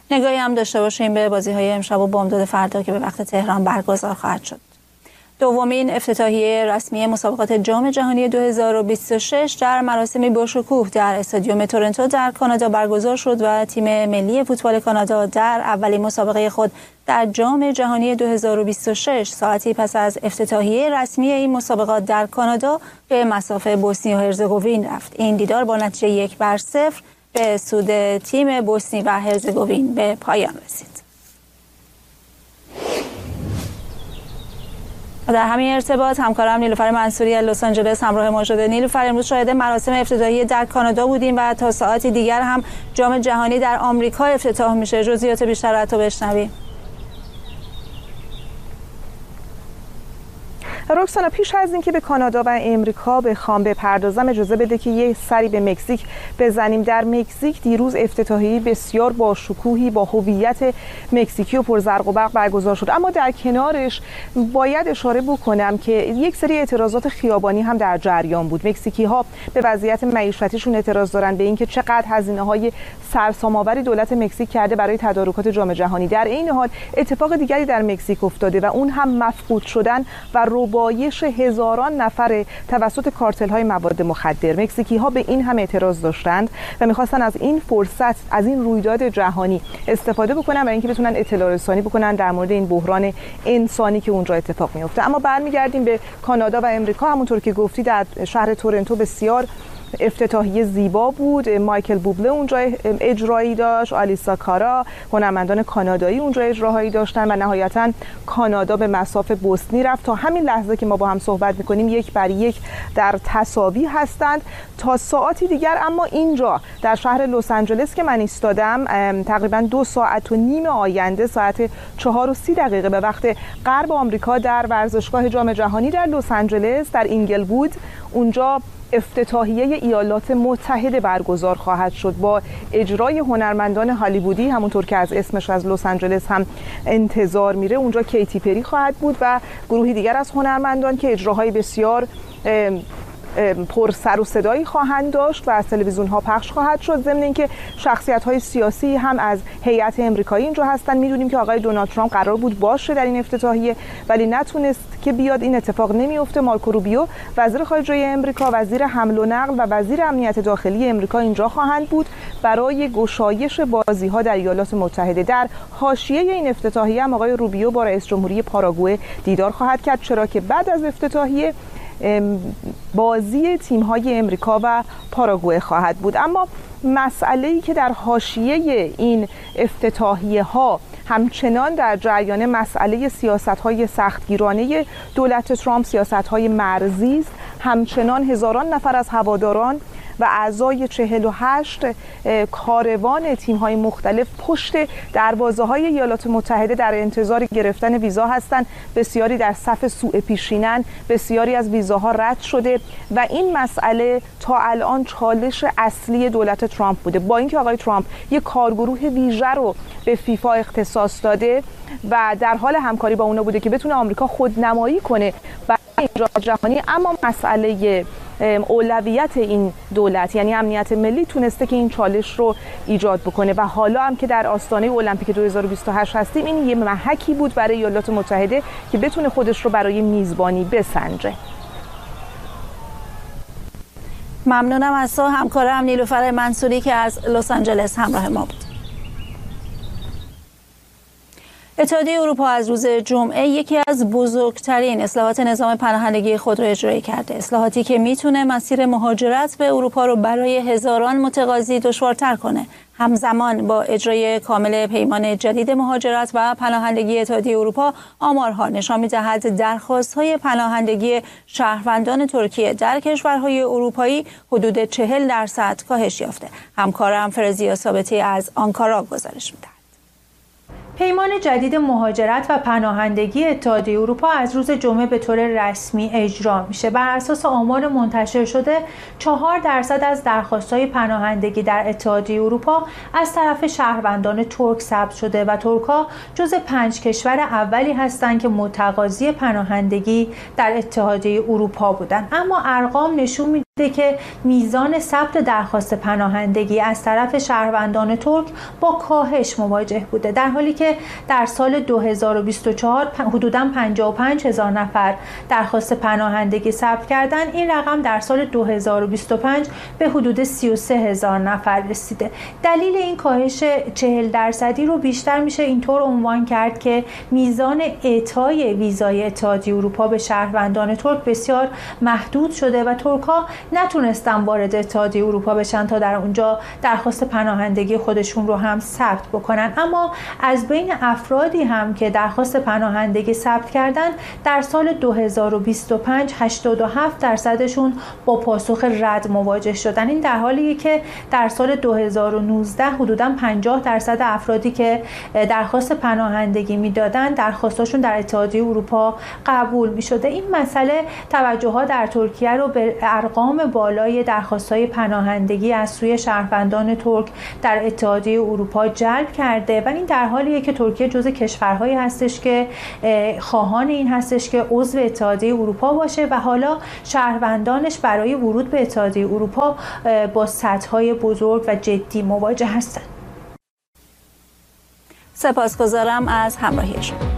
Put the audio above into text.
نگاهی هم داشته باشیم به بازی‌های امشب و بامداد فردا که به وقت تهران برگزار خواهد شد. دومین افتتاحیه رسمی مسابقات جام جهانی 2026 در مراسمی باشکوه در استادیوم تورنتو در کانادا برگزار شد و تیم ملی فوتبال کانادا در اولین مسابقه خود در جام جهانی 2026 ساعتی پس از افتتاحیه رسمی این مسابقات در کانادا به مصاف بوسنی و هرزگوین رفت. این دیدار با نتیجه 1-0 به سود تیم بوسنی و هرزگوین به پایان رسید. در همین ارتباط همکارم نیلوفر منصوری از لس آنجلس همراه ما شده. نیلوفر، امروز شاهد مراسم افتتاحیه در کانادا بودیم و تا ساعتی دیگر هم جام جهانی در آمریکا افتتاح میشه. جزئیات بیشتر از تو بشنویم. رکسانا، پیش از اینکه به کانادا و امریکا بخوام بپردازم اجازه بده که یه سری به مکزیک بزنیم. در مکزیک دیروز افتتاحیه بسیار با شکوهی با هویت مکزیکی و پرزرق و برق برگزار شد، اما در کنارش باید اشاره بکنم که یک سری اعتراضات خیابانی هم در جریان بود. مکزیکی ها به وضعیت معیشتیشون اعتراض دارن به اینکه چقدر هزینه‌های سرسام‌آوری دولت مکزیک کرده برای تدارکات جام جهانی. در این حال اتفاق دیگری در مکزیک افتاده و اون هم مفقود شدن و بایش هزاران نفر توسط کارتل‌های مواد مخدر. مکزیکی‌ها به این هم اعتراض داشتند و می‌خواستن از این فرصت، از این رویداد جهانی استفاده بکنن برای اینکه بتونن اطلاع رسانی بکنن در مورد این بحران انسانی که اونجا اتفاق میفته. اما برمیگردیم به کانادا و امریکا. همونطور که گفتی در شهر تورنتو بسیار افتتاحیه زیبا بود. مایکل بوبله اونجا اجرایی داشت، آلیسا کارا، هنرمندان کانادایی اونجا اجراهایی داشتن و نهایتاً کانادا به مصاف بوسنی رفت. تا همین لحظه که ما با هم صحبت می‌کنیم 1-1 در تساوی هستند تا ساعتی دیگر. اما اینجا در شهر لس آنجلس که من ایستادم تقریباً 2.5 ساعت آینده ساعت 4:30 به وقت غرب آمریکا در ورزشگاه جام جهانی در لس آنجلس در اینگلوود اونجا افتتاحیه ایالات متحده برگزار خواهد شد با اجرای هنرمندان هالیوودی. همونطور که از اسمش از لس آنجلس هم انتظار میره اونجا کیتی پری خواهد بود و گروهی دیگر از هنرمندان که اجراهای بسیار پر سر و صدایی خواهند داشت و از تلویزیون ها پخش خواهد شد. ضمن اینکه شخصیت های سیاسی هم از هیئت امریکایی اینجا هستن. میدونیم که آقای دونالد ترامپ قرار بود باشه در این افتتاحیه ولی نتونست که بیاد. این اتفاق نمیفته. مارکو روبیو وزیر خارجه امریکا، وزیر حمل و نقل و وزیر امنیت داخلی امریکا اینجا خواهند بود برای گشایش بازی ها در ایالات متحده. در حاشیه این افتتاحیه هم آقای روبیو با رئیس جمهوری پاراگوئه دیدار خواهد کرد، چرا که بعد از افتتاحیه بازی تیم‌های امریکا و پاراگوئه خواهد بود. اما مسئله‌ای که در حاشیه این افتتاحیه‌ها همچنان در جریان مسئله سیاست‌های سختگیرانه دولت ترامپ، سیاست‌های مرزی است. همچنان هزاران نفر از هواداران و اعضای 48 کاروان تیم‌های مختلف پشت دروازه‌های ایالات متحده در انتظار گرفتن ویزا هستند. بسیاری در صف سوء پیشینن، بسیاری از ویزاها رد شده و این مسئله تا الان چالش اصلی دولت ترامپ بوده. با اینکه آقای ترامپ یک کارگروه ویژه رو به فیفا اختصاص داده و در حال همکاری با اونا بوده که بتونه آمریکا خودنمایی کنه برای جام جهانی، اما مسئله اولویت این دولت یعنی امنیت ملی تونسته که این چالش رو ایجاد بکنه و حالا هم که در آستانه المپیک 2028 هستیم این یه محکی بود برای ایالات متحده که بتونه خودش رو برای میزبانی بسنجه. ممنونم از تو همکارم نیلوفر منصوری که از لس آنجلس همراه ما بود. اتحادیه اروپا از روز جمعه یکی از بزرگترین اصلاحات نظام پناهندگی خود را اجرایی کرده. اصلاحاتی که میتونه مسیر مهاجرت به اروپا رو برای هزاران متقاضی دشوارتر کنه. همزمان با اجرای کامل پیمان جدید مهاجرت و پناهندگی اتحادیه اروپا، آمارها نشان می‌دهد درخواست‌های پناهندگی شهروندان ترکیه در کشورهای اروپایی حدود 40% کاهش یافته. همکارم فرزیا ثابتی از آنکارا گزارش می‌دهد. پیمان جدید مهاجرت و پناهندگی اتحادیه اروپا از روز جمعه به طور رسمی اجرا میشه. بر اساس آمار منتشر شده 4% از درخواست‌های پناهندگی در اتحادیه اروپا از طرف شهروندان ترک ثبت شده و ترک‌ها جز 5 کشور اولی هستند که متقاضی پناهندگی در اتحادیه اروپا بودند. اما ارقام نشون که میزان ثبت درخواست پناهندگی از طرف شهروندان ترک با کاهش مواجه بوده، در حالی که در سال 2024 حدوداً 55,000 نفر درخواست پناهندگی ثبت کردن. این رقم در سال 2025 به حدود 33,000 نفر رسیده. دلیل این کاهش 40% رو بیشتر میشه اینطور عنوان کرد که میزان اعطای ویزای اتحادیه اروپا به شهروندان ترک بسیار محدود شده و ترک‌ها نتونستن وارد اتحادیه اروپا بشن تا در اونجا درخواست پناهندگی خودشون رو هم ثبت بکنن. اما از بین افرادی هم که درخواست پناهندگی ثبت کردن در سال 2025 87%شون با پاسخ رد مواجه شدن. این در حالیه که در سال 2019 حدوداً 50% افرادی که درخواست پناهندگی میدادن درخواستاشون در اتحادیه اروپا قبول میشده. این مسئله توجه‌ها در ترکیه رو به ارقام بالای درخواست‌های پناهندگی از سوی شهروندان ترک در اتحادیه اروپا جلب کرده و این در حالیه که ترکیه جزو کشورهایی هستش که خواهان این هستش که عضو اتحادیه اروپا باشه و حالا شهروندانش برای ورود به اتحادیه اروپا با سدهای بزرگ و جدی مواجه هستند. سپاسگزارم از همراهی شما.